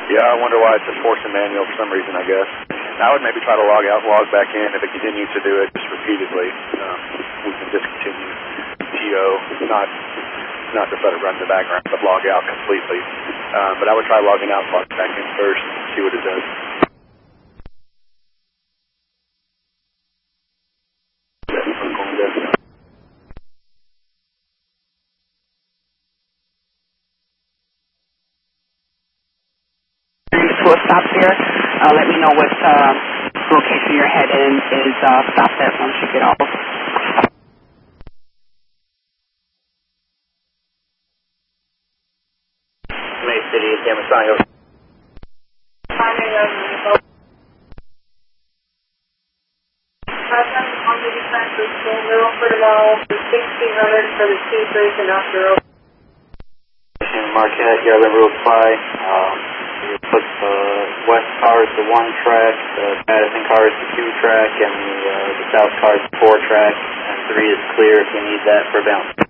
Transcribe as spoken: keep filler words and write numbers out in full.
Yeah, I wonder why it's a force and manual for some reason, I guess. I would maybe try to log out, log back in. If it continues to do it just repeatedly, um, we can discontinue T O, not not just let it run in the background, but log out completely. Um, but I would try logging out, log back in first, and see what it does. To a stop there. Uh, let me know what uh, location you're heading is. Uh, stop there once you get off. May City, San Antonio. For the two station after Marquette, Garland Road five. Um, you put the west cars to one track, the Madison cars to two track, and the, uh, the south cars to four track, and three is clear if you need that for bounce.